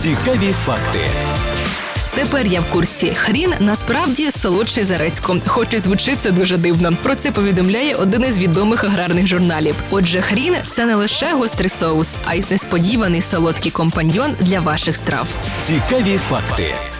Цікаві факти. Тепер я в курсі. Хрін насправді солодший за редьку, хоч і звучить це дуже дивно. Про це повідомляє один із відомих аграрних журналів. Отже, хрін – це не лише гострий соус, а й несподіваний солодкий компаньйон для ваших страв. Цікаві факти.